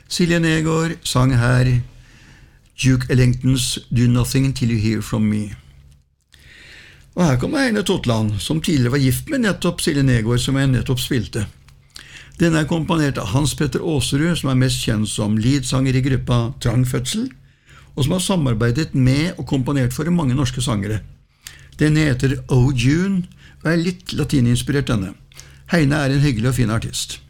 Silje Negård sang her Duke Ellingtons Do Nothing Till You Hear From Me. Og her kommer Eine Totland, som tidligere var gift med nettopp Silje Negård, som jeg nettopp spilte. Denne er komponert av Hans Petter Aaserud, som er mest kjent som leadsanger i gruppa Trang Fødsel, og som har samarbeidet med og komponert for mange norske sangere. Den heter Oh June, og er litt latininspirert denne. Heine er en hyggelig og fin artist.